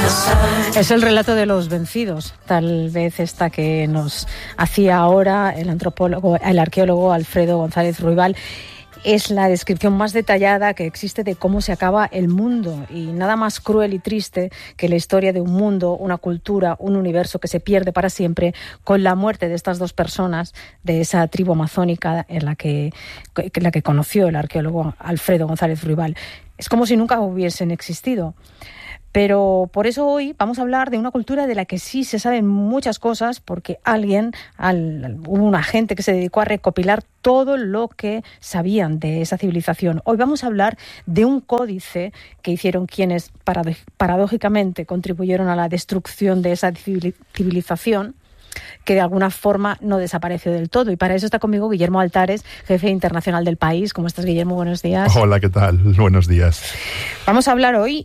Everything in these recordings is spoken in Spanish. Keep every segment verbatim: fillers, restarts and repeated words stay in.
Es el relato de los vencidos, tal vez esta que nos hacía ahora el antropólogo, el arqueólogo Alfredo González Ruibal. Es la descripción más detallada que existe de cómo se acaba el mundo, y nada más cruel y triste que la historia de un mundo, una cultura, un universo que se pierde para siempre con la muerte de estas dos personas, de esa tribu amazónica en la que, en la que conoció el arqueólogo Alfredo González Ruibal. Es como si nunca hubiesen existido. Pero por eso hoy vamos a hablar de una cultura de la que sí se saben muchas cosas, porque alguien, al, hubo una gente que se dedicó a recopilar todo lo que sabían de esa civilización. Hoy vamos a hablar de un códice que hicieron quienes paradójicamente contribuyeron a la destrucción de esa civilización, que de alguna forma no desapareció del todo. Y para eso está conmigo Guillermo Altares, jefe internacional del País. ¿Cómo estás, Guillermo? Buenos días. Hola, ¿qué tal? Buenos días. Vamos a hablar hoy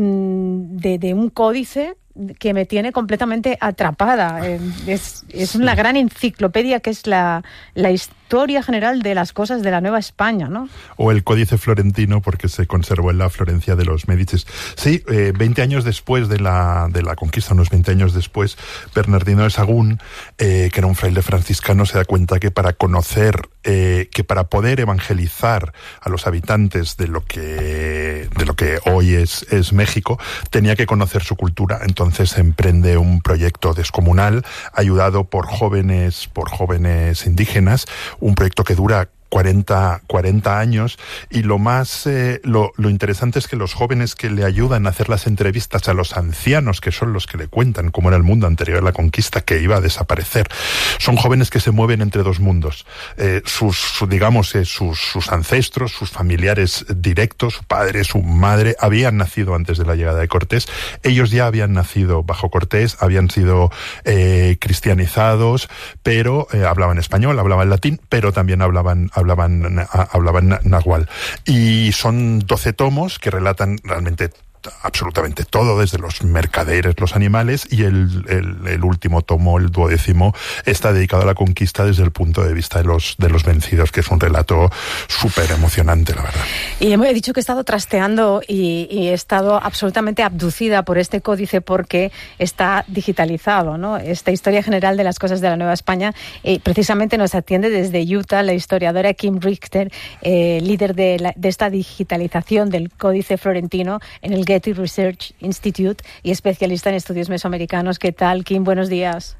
de, de un códice que me tiene completamente atrapada. Es, es una gran enciclopedia que es la, la historia general de las cosas de la Nueva España, ¿no? O el Códice Florentino, porque se conservó en la Florencia de los Médicis. Sí, eh, veinte años después de la, de la conquista, unos veinte años después, Bernardino de Sahagún, eh, que era un fraile franciscano, se da cuenta que para conocer, eh, que para poder evangelizar a los habitantes de lo que, de lo que hoy es, es México, tenía que conocer su cultura. Entonces, Entonces emprende un proyecto descomunal, ayudado por jóvenes, por jóvenes indígenas, un proyecto que dura cuarenta años, y lo más eh, lo, lo interesante es que los jóvenes que le ayudan a hacer las entrevistas a los ancianos, que son los que le cuentan cómo era el mundo anterior a la conquista, que iba a desaparecer, son jóvenes que se mueven entre dos mundos. Eh, sus, su, digamos, eh, sus, sus ancestros, sus familiares directos, su padre, su madre, habían nacido antes de la llegada de Cortés. Ellos ya habían nacido bajo Cortés, habían sido eh, cristianizados, pero eh, hablaban español, hablaban latín, pero también hablaban hablaban hablaban náhuatl. Y son doce tomos que relatan realmente absolutamente todo, desde los mercaderes, los animales, y el, el, el último tomo, el duodécimo, está dedicado a la conquista desde el punto de vista de los, de los vencidos, que es un relato súper emocionante, la verdad. Y he dicho que he estado trasteando y, y he estado absolutamente abducida por este códice porque está digitalizado, ¿no? Esta historia general de las cosas de la Nueva España, eh, precisamente nos atiende desde Utah la historiadora Kim Richter, eh, líder de, la, de esta digitalización del códice florentino en el Getty Research Institute y especialista en estudios mesoamericanos. ¿Qué tal, Kim? Buenos días.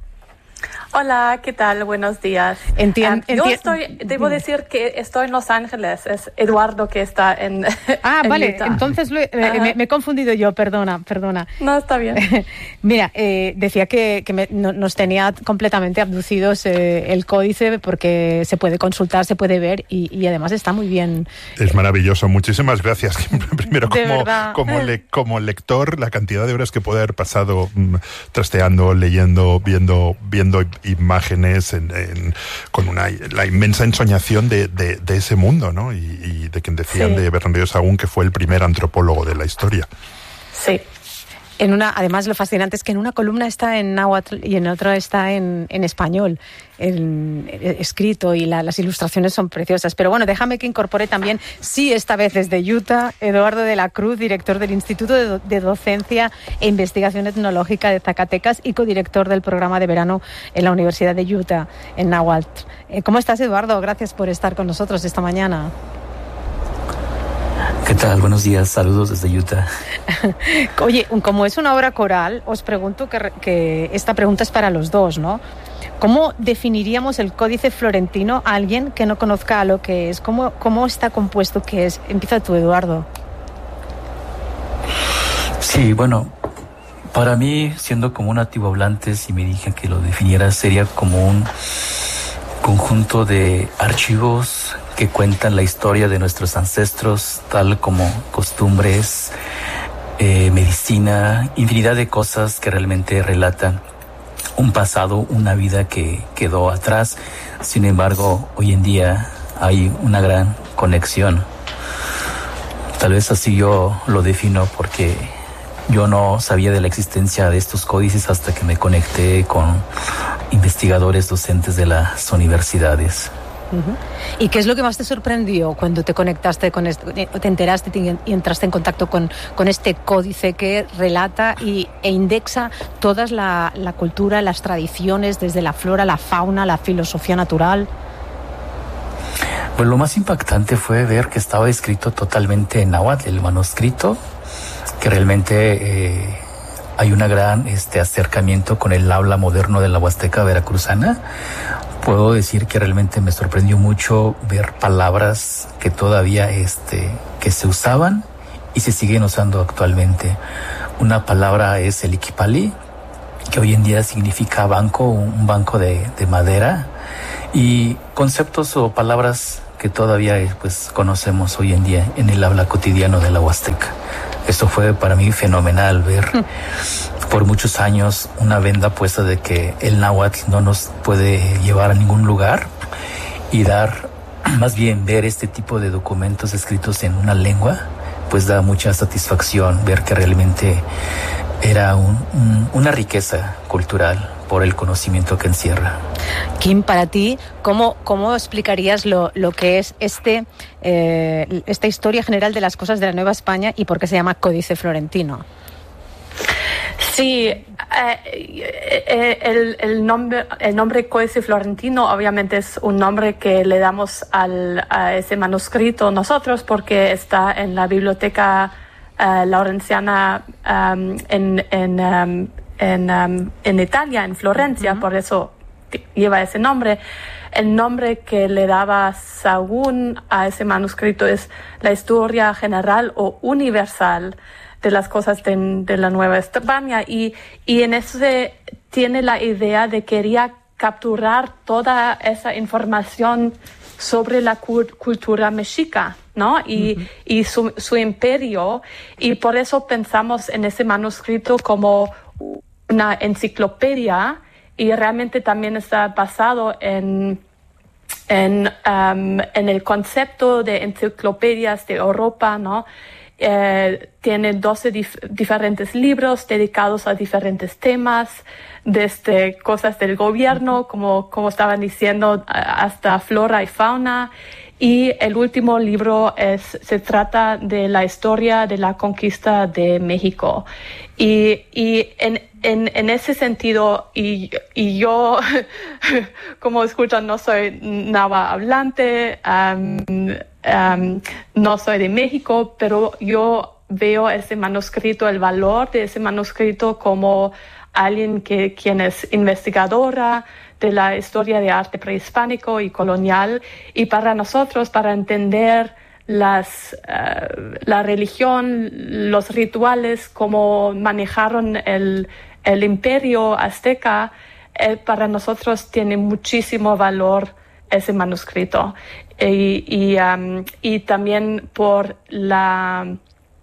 Hola, ¿qué tal? Buenos días. Entien- um, yo enti- estoy, debo decir que estoy en Los Ángeles. Es Eduardo que está en Ah, en vale. Utah. Entonces lo, eh, me, me he confundido yo. Perdona, perdona. No, está bien. Mira, eh, decía que, que me, no, nos tenía completamente abducidos eh, el códice, porque se puede consultar, se puede ver y, y además está muy bien. Es maravilloso. Muchísimas gracias. Primero, De como, verdad. como, le, como lector, la cantidad de horas que puede haber pasado mm, trasteando, leyendo, viendo, viendo imágenes en, en, con una, la inmensa ensoñación de, de, de ese mundo, ¿no? Y, y de quien decían Sí. de Bernardino de Sahagún que fue el primer antropólogo de la historia. Sí. En una, además, lo fascinante es que en una columna está en náhuatl y en otra está en, en español, en, en, escrito, y la, las ilustraciones son preciosas. Pero bueno, déjame que incorpore también, sí, esta vez desde Utah, Eduardo de la Cruz, director del Instituto de, Do- de Docencia e Investigación Etnológica de Zacatecas y codirector del programa de verano en la Universidad de Utah, en náhuatl. Eh, ¿Cómo estás, Eduardo? Gracias por estar con nosotros esta mañana. ¿Qué tal? Buenos días, saludos desde Utah. Oye, como es una obra coral, os pregunto que, que esta pregunta es para los dos, ¿no? ¿Cómo definiríamos el Códice Florentino a alguien que no conozca lo que es? ¿Cómo, cómo está compuesto? ¿Qué es? Empieza tú, Eduardo. Sí, bueno, para mí, siendo como un nativo hablante, si me dijeran que lo definiera, sería como un conjunto de archivos que cuentan la historia de nuestros ancestros, tal como costumbres, eh, medicina, infinidad de cosas que realmente relatan un pasado, una vida que quedó atrás. Sin embargo, hoy en día hay una gran conexión. Tal vez así yo lo defino, porque yo no sabía de la existencia de estos códices hasta que me conecté con investigadores docentes de las universidades. Uh-huh. ¿Y qué es lo que más te sorprendió cuando te conectaste con esto, te enteraste y entraste en contacto con, con este códice que relata y, e indexa toda la, la cultura, las tradiciones, desde la flora, la fauna, la filosofía natural? Pues lo más impactante fue ver que estaba escrito totalmente en náhuatl, el manuscrito, que realmente eh, hay un gran este, acercamiento con el habla moderno de la Huasteca veracruzana. Puedo decir que realmente me sorprendió mucho ver palabras que todavía este, que se usaban y se siguen usando actualmente. Una palabra es el iquipali, que hoy en día significa banco, un banco de, de madera, y conceptos o palabras que todavía pues conocemos hoy en día en el habla cotidiano de la Huasteca. Eso fue para mí fenomenal, ver por muchos años una venda puesta de que el náhuatl no nos puede llevar a ningún lugar, y dar, más bien ver este tipo de documentos escritos en una lengua, pues da mucha satisfacción ver que realmente era un, un, una riqueza cultural por el conocimiento que encierra. Kim, para ti, ¿cómo, cómo explicarías lo, lo que es este eh, esta historia general de las cosas de la Nueva España y por qué se llama Códice Florentino? Sí, eh, el, el, nombre, el nombre Códice Florentino obviamente es un nombre que le damos al, a ese manuscrito nosotros porque está en la biblioteca uh, laurenciana um, en, en, um, en, um, en Italia, en Florencia, uh-huh. Por eso lleva ese nombre. El nombre que le daba Sahagún a ese manuscrito es la historia general o universal de las cosas de, de la Nueva España, y, y en eso se tiene la idea de quería capturar toda esa información sobre la cu- cultura mexica, ¿no? Y, uh-huh. y su, su imperio, y por eso pensamos en ese manuscrito como una enciclopedia, y realmente también está basado en en, um, en el concepto de enciclopedias de Europa, ¿no? Eh, tiene doce dif- diferentes libros dedicados a diferentes temas, desde cosas del gobierno, como, como estaban diciendo, hasta flora y fauna. Y el último libro es, se trata de la historia de la conquista de México. Y, y en, en, en ese sentido, y, y yo, como escuchan, no soy náhuatl hablante, um, um, no soy de México, pero yo veo ese manuscrito, el valor de ese manuscrito como alguien que, quien es investigadora de la historia de arte prehispánico y colonial, y para nosotros, para entender las, uh, la religión, los rituales, cómo manejaron el, el imperio azteca, eh, para nosotros tiene muchísimo valor ese manuscrito. Y, y, um, y también por la,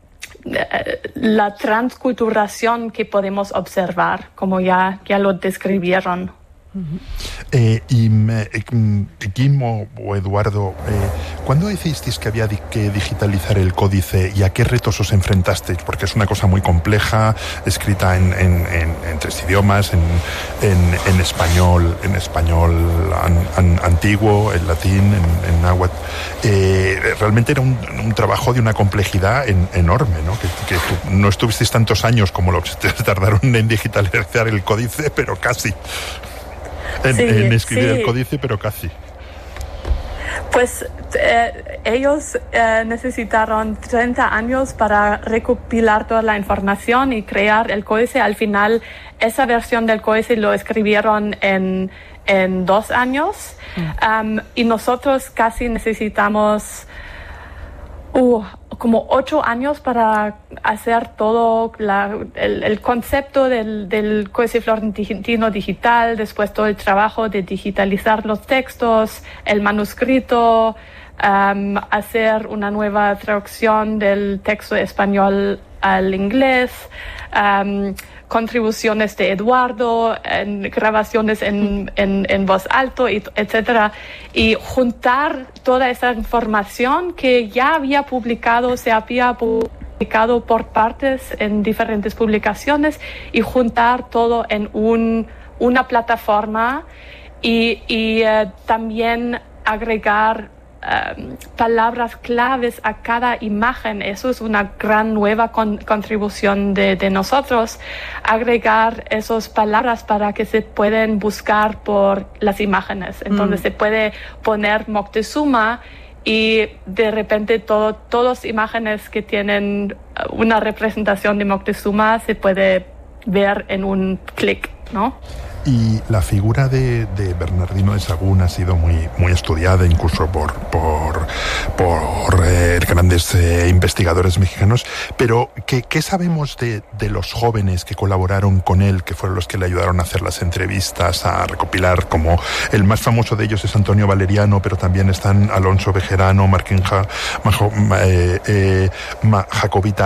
la transculturación que podemos observar, como ya, ya lo describieron. Eh, y eh, Kim o, o Eduardo, eh, ¿cuándo decidisteis que había di- que digitalizar el códice y a qué retos os enfrentasteis? Porque es una cosa muy compleja, escrita en, en, en, en tres idiomas, en, en, en español, en español an, an, antiguo, en latín, en, en náhuatl. Eh, realmente era un, un trabajo de una complejidad en, enorme, ¿no? Que, que tú, no estuvisteis tantos años como los que tardaron en digitalizar el códice, pero casi. En, sí, en escribir sí. el códice, pero casi. Pues eh, ellos eh, necesitaron treinta años para recopilar toda la información y crear el códice. Al final, esa versión del códice lo escribieron en, en dos años. Mm. Um, y nosotros casi necesitamos uh, como ocho años para hacer todo la, el, el concepto del, del Códice Florentino digital, después todo el trabajo de digitalizar los textos, el manuscrito, um, hacer una nueva traducción del texto español al inglés, um, contribuciones de Eduardo, en grabaciones en, en, en voz alto, y, etcétera, y juntar toda esa información que ya había publicado, se había publicado por partes en diferentes publicaciones, y juntar todo en un, una plataforma, y, y uh, también agregar Um, palabras claves a cada imagen. Eso es una gran nueva con, contribución de, de nosotros, agregar esas palabras para que se pueden buscar por las imágenes. Entonces mm. se puede poner Moctezuma y de repente todo, todas las imágenes que tienen una representación de Moctezuma se puede ver en un clic, ¿no? Y la figura de, de Bernardino de Sahagún ha sido muy, muy estudiada, incluso por, por, por eh, grandes eh, investigadores mexicanos. Pero, ¿qué, qué sabemos de, de los jóvenes que colaboraron con él, que fueron los que le ayudaron a hacer las entrevistas, a recopilar? Como el más famoso de ellos es Antonio Valeriano, pero también están Alonso Bejerano, Marquín ja, Majo, eh, eh, Ma, Jacobita